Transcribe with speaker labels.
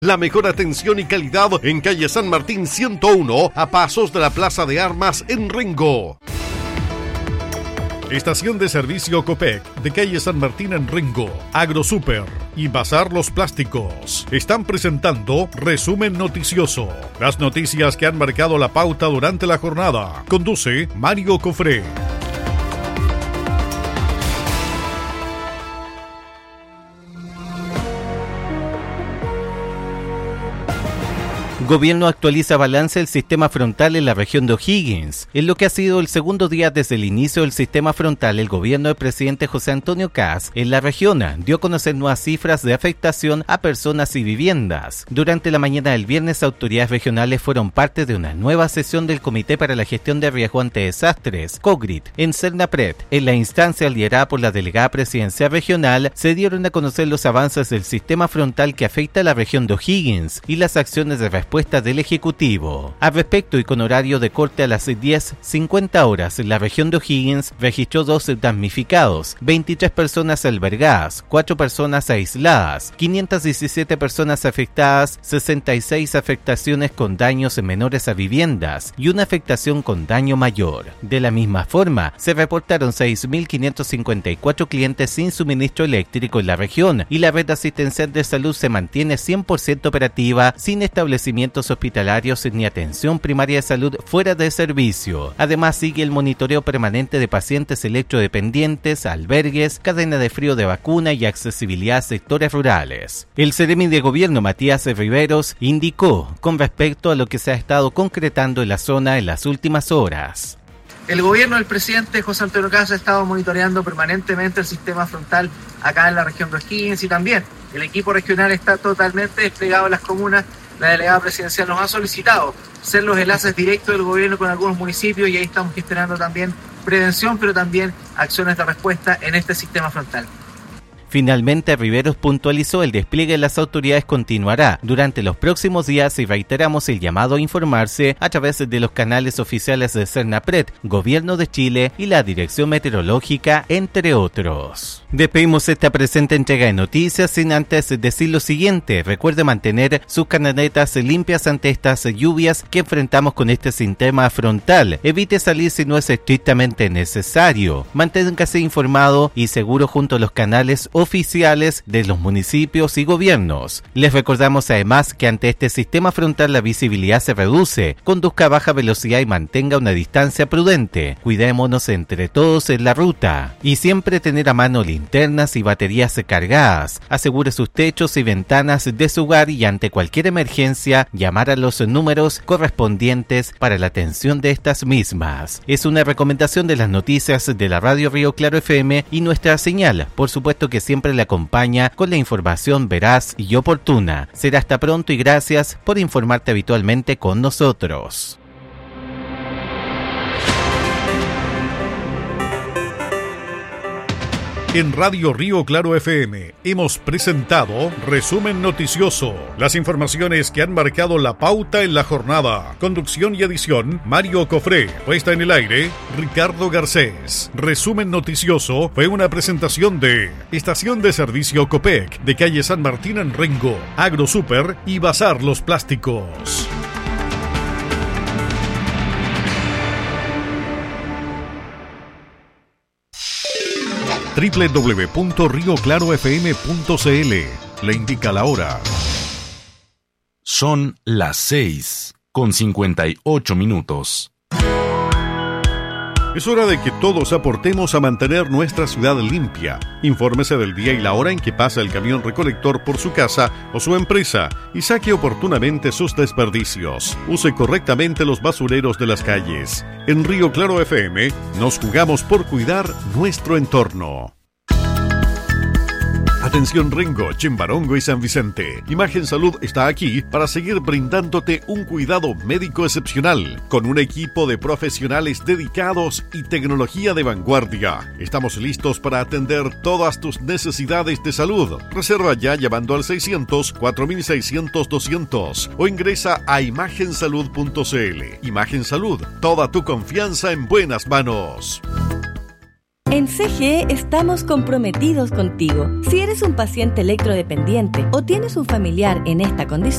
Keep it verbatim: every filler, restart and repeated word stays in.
Speaker 1: La mejor atención y calidad en calle San Martín ciento uno, a pasos de la Plaza de Armas en Rengo. Estación de servicio Copec de calle San Martín en Rengo, AgroSuper y Bazar Los Plásticos están presentando Resumen Noticioso. Las noticias que han marcado la pauta durante la jornada. Conduce Mario Cofré.
Speaker 2: Gobierno actualiza balance del sistema frontal en la región de O'Higgins. En lo que ha sido el segundo día desde el inicio del sistema frontal, el gobierno del presidente José Antonio Kast en la región dio a conocer nuevas cifras de afectación a personas y viviendas. Durante la mañana del viernes, autoridades regionales fueron parte de una nueva sesión del Comité para la Gestión de Riesgo ante Desastres, COGRID, en Cernapred. En la instancia liderada por la delegada presidencial regional, se dieron a conocer los avances del sistema frontal que afecta a la región de O'Higgins y las acciones de respuesta del Ejecutivo. Al respecto, y con horario de corte a las diez cincuenta horas, la región de O'Higgins registró dos damnificados, veintitrés personas albergadas, cuatro personas aisladas, quinientas diecisiete personas afectadas, sesenta y seis afectaciones con daños menores a viviendas y una afectación con daño mayor. De la misma forma, se reportaron seis mil quinientos cincuenta y cuatro clientes sin suministro eléctrico en la región y la red asistencial de salud se mantiene cien por ciento operativa sin establecimiento hospitalarios ni atención primaria de salud fuera de servicio. Además, sigue el monitoreo permanente de pacientes electrodependientes, albergues, cadena de frío de vacuna y accesibilidad a sectores rurales. El Seremi de Gobierno, Matías Riveros, indicó con respecto a lo que se ha estado concretando en la zona en las últimas horas.
Speaker 3: El gobierno del presidente José Antonio Kast ha estado monitoreando permanentemente el sistema frontal acá en la región de O'Higgins y también el equipo regional está totalmente desplegado en las comunas. La delegada presidencial nos ha solicitado ser los enlaces directos del gobierno con algunos municipios y ahí estamos gestionando también prevención, pero también acciones de respuesta en este sistema frontal.
Speaker 2: Finalmente, Riveros puntualizó el despliegue de las autoridades continuará durante los próximos días y reiteramos el llamado a informarse a través de los canales oficiales de Cernapred, Gobierno de Chile y la Dirección Meteorológica, entre otros. Despedimos esta presente entrega de noticias sin antes decir lo siguiente. Recuerde mantener sus camionetas limpias ante estas lluvias que enfrentamos con este sistema frontal. Evite salir si no es estrictamente necesario. Manténgase informado y seguro junto a los canales oficiales de los municipios y gobiernos. Les recordamos además que ante este sistema frontal la visibilidad se reduce, conduzca a baja velocidad y mantenga una distancia prudente. Cuidémonos entre todos en la ruta y siempre tener a mano linternas y baterías cargadas. Asegure sus techos y ventanas de su hogar y ante cualquier emergencia llamar a los números correspondientes para la atención de estas mismas. Es una recomendación de las noticias de la Radio Río Claro F M y nuestra señal, por supuesto que siempre le acompaña con la información veraz y oportuna. Será hasta pronto y gracias por informarte habitualmente con nosotros.
Speaker 1: En Radio Río Claro F M hemos presentado Resumen Noticioso, las informaciones que han marcado la pauta en la jornada. Conducción y edición, Mario Cofré. Puesta en el aire, Ricardo Garcés. Resumen Noticioso fue una presentación de Estación de Servicio Copec de calle San Martín en Rengo, AgroSuper y Bazar Los Plásticos. doble u doble u doble u punto río claro f m punto c l le indica la hora.
Speaker 4: Son las seis con cincuenta y ocho minutos.
Speaker 1: Es hora de que todos aportemos a mantener nuestra ciudad limpia. Infórmese del día y la hora en que pasa el camión recolector por su casa o su empresa y saque oportunamente sus desperdicios. Use correctamente los basureros de las calles. En Río Claro F M nos jugamos por cuidar nuestro entorno. Atención Rengo, Chimbarongo y San Vicente. Imagen Salud está aquí para seguir brindándote un cuidado médico excepcional, con un equipo de profesionales dedicados y tecnología de vanguardia. Estamos listos para atender todas tus necesidades de salud. Reserva ya llamando al seiscientos, cuatro mil seiscientos, doscientos o ingresa a imagen salud punto c l. Imagen Salud, toda tu confianza en buenas manos.
Speaker 5: En En C G E estamos comprometidos contigo. Si eres un paciente electrodependiente o tienes un familiar en esta condición,